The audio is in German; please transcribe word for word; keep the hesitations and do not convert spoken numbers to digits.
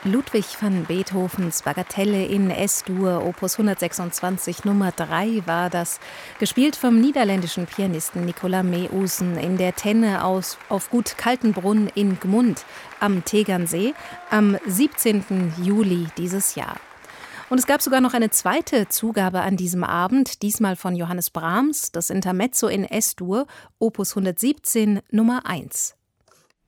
Ludwig van Beethovens Bagatelle in Es-Dur, Opus hundertsechsundzwanzig Nummer drei war das, gespielt vom niederländischen Pianisten Nicolas Meeusen in der Tenne aus, auf Gut Kaltenbrunn in Gmund am Tegernsee am siebzehnten Juli dieses Jahr. Und es gab sogar noch eine zweite Zugabe an diesem Abend, diesmal von Johannes Brahms, das Intermezzo in Es-Dur, Opus hundertsiebzehn Nummer eins.